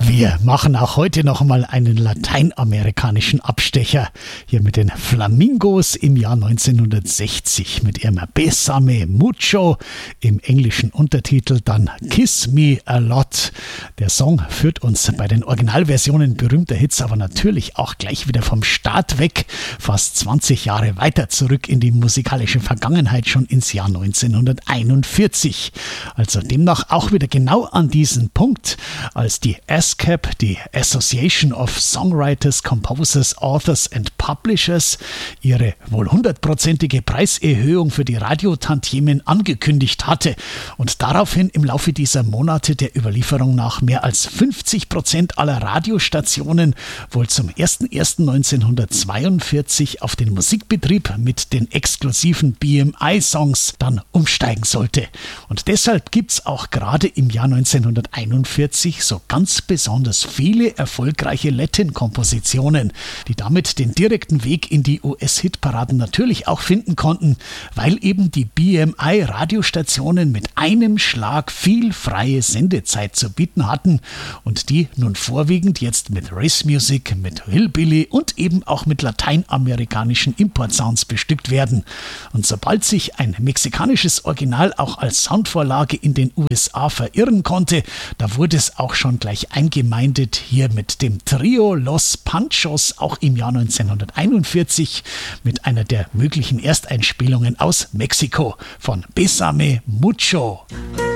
Wir machen auch heute noch mal einen lateinamerikanischen Abstecher. Hier mit den Flamingos im Jahr 1960 mit ihrem Bésame Mucho, im englischen Untertitel dann Kiss Me a Lot. Der Song führt uns bei den Originalversionen berühmter Hits aber natürlich auch gleich wieder vom Start weg, fast 20 Jahre weiter zurück in die musikalische Vergangenheit, schon ins Jahr 1941. Also demnach auch wieder genau an diesen Punkt, als die ASCAP, die Association of Songwriters, Composers, Authors and Publishers, ihre wohl 100%ige Preiserhöhung für die Radiotantiemen angekündigt hatte und daraufhin im Laufe dieser Monate der Überlieferung nach mehr als 50% aller Radiostationen wohl zum 01.01.1942 auf den Musikbetrieb mit den exklusiven BMI-Songs dann umsteigen sollte. Und deshalb gibt es auch gerade im Jahr 1941 so ganz besonders viele erfolgreiche Latin-Kompositionen, die damit den direkten Weg in die US-Hitparaden natürlich auch finden konnten, weil eben die BMI-Radiostationen mit einem Schlag viel freie Sendezeit zu bieten hatten und die nun vorwiegend jetzt mit Race Music, mit Hillbilly und eben auch mit lateinamerikanischen Import-Sounds bestückt werden. Und sobald sich ein mexikanisches Original auch als Soundvorlage in den USA verirren konnte, da wurde es auch schon gleich eingemeindet hier mit dem Trio Los Panchos, auch im Jahr 1941 mit einer der möglichen Ersteinspielungen aus Mexiko von Bésame Mucho.